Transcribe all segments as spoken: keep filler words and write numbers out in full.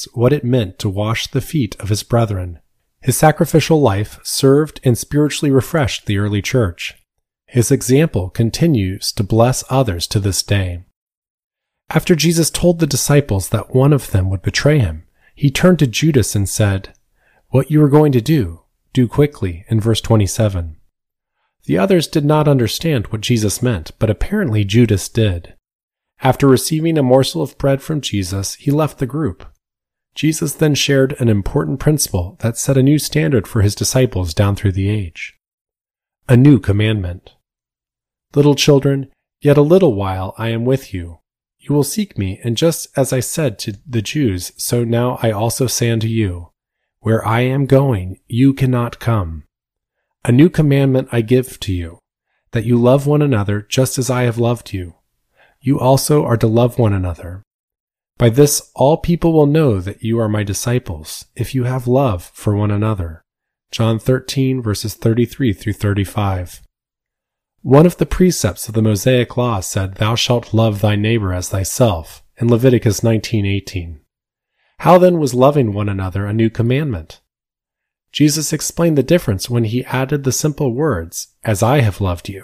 experience what it meant to wash the feet of his brethren. His sacrificial life served and spiritually refreshed the early church. His example continues to bless others to this day. After Jesus told the disciples that one of them would betray him, he turned to Judas and said, "What you are going to do, do quickly," in verse twenty-seven. The others did not understand what Jesus meant, but apparently Judas did. After receiving a morsel of bread from Jesus, he left the group. Jesus then shared an important principle that set a new standard for his disciples down through the age. A new commandment. "Little children, yet a little while I am with you. You will seek me, and just as I said to the Jews, so now I also say unto you, where I am going, you cannot come. A new commandment I give to you, that you love one another just as I have loved you. You also are to love one another. By this all people will know that you are my disciples, if you have love for one another." John thirteen, verses thirty-three through thirty-five. One of the precepts of the Mosaic Law said, "Thou shalt love thy neighbor as thyself," in Leviticus nineteen eighteen. How then was loving one another a new commandment? Jesus explained the difference when he added the simple words, "as I have loved you."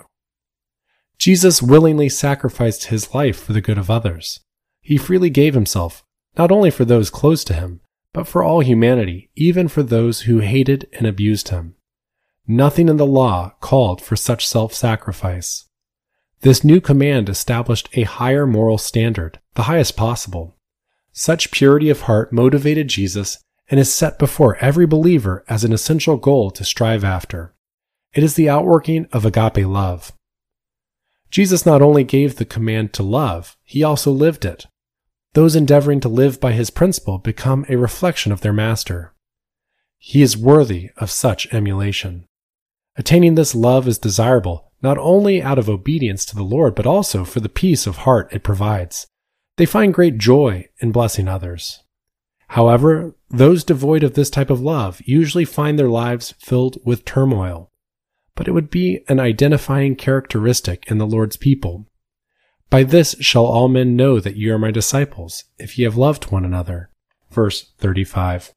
Jesus willingly sacrificed his life for the good of others. He freely gave himself, not only for those close to him, but for all humanity, even for those who hated and abused him. Nothing in the law called for such self-sacrifice. This new command established a higher moral standard, the highest possible. Such purity of heart motivated Jesus and is set before every believer as an essential goal to strive after. It is the outworking of agape love. Jesus not only gave the command to love, he also lived it. Those endeavoring to live by his principle become a reflection of their master. He is worthy of such emulation. Attaining this love is desirable not only out of obedience to the Lord, but also for the peace of heart it provides. They find great joy in blessing others. However, those devoid of this type of love usually find their lives filled with turmoil. But it would be an identifying characteristic in the Lord's people. "By this shall all men know that ye are my disciples, if ye have loved one another." Verse thirty-five.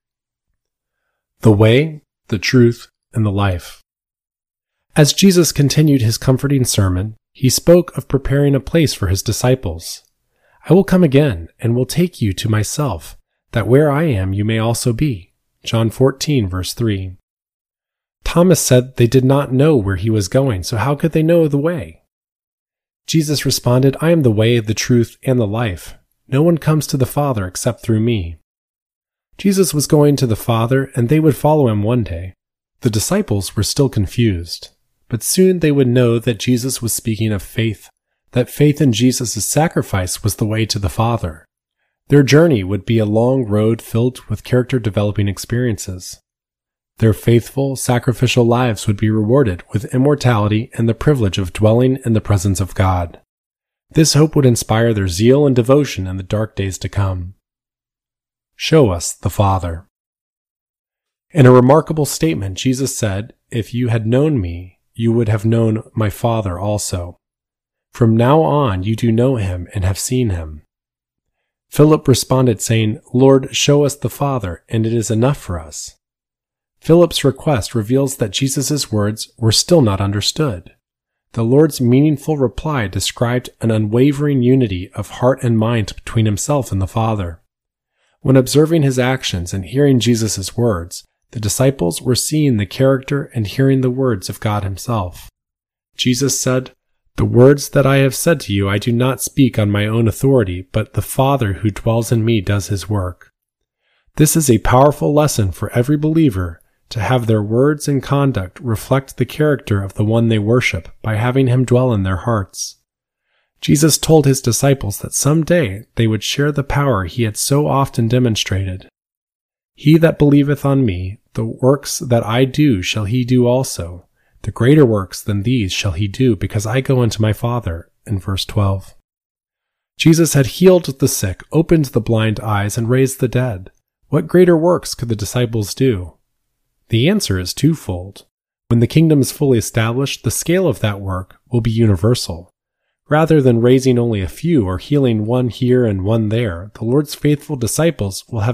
The way, the truth, and the life. As Jesus continued his comforting sermon, he spoke of preparing a place for his disciples. "I will come again, and will take you to myself, that where I am you may also be." John fourteen, verse three. Thomas said they did not know where he was going, so how could they know the way? Jesus responded, "I am the way, the truth, and the life. No one comes to the Father except through me." Jesus was going to the Father, and they would follow him one day. The disciples were still confused, but soon they would know that Jesus was speaking of faith, that faith in Jesus' sacrifice was the way to the Father. Their journey would be a long road filled with character-developing experiences. Their faithful, sacrificial lives would be rewarded with immortality and the privilege of dwelling in the presence of God. This hope would inspire their zeal and devotion in the dark days to come. Show us the Father. In a remarkable statement, Jesus said, "If you had known me, you would have known my Father also. From now on you do know him and have seen him." Philip responded saying, "Lord, show us the Father, and it is enough for us." Philip's request reveals that Jesus' words were still not understood. The Lord's meaningful reply described an unwavering unity of heart and mind between himself and the Father. When observing his actions and hearing Jesus' words, the disciples were seeing the character and hearing the words of God himself. Jesus said, "The words that I have said to you I do not speak on my own authority, but the Father who dwells in me does his work." This is a powerful lesson for every believer, to have their words and conduct reflect the character of the one they worship by having him dwell in their hearts. Jesus told his disciples that someday they would share the power he had so often demonstrated. "He that believeth on me, the works that I do shall he do also. The greater works than these shall he do, because I go unto my Father," in verse twelve. Jesus had healed the sick, opened the blind eyes, and raised the dead. What greater works could the disciples do? The answer is twofold. When the kingdom is fully established, the scale of that work will be universal. Rather than raising only a few or healing one here and one there, the Lord's faithful disciples will have